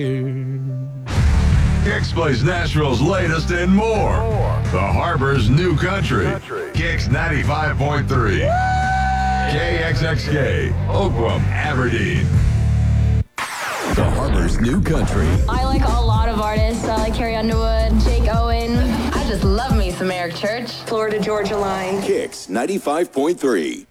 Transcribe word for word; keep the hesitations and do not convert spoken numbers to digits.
Kicks plays Nashville's latest and more. The Harbor's New Country. Kicks ninety-five point three. K X X K, Oakland, Aberdeen. The Harbor's New Country. I like a lot of artists. I like Carrie Underwood, Jake Owen. I just love me some Eric Church. Florida Georgia Line. Kicks ninety-five point three.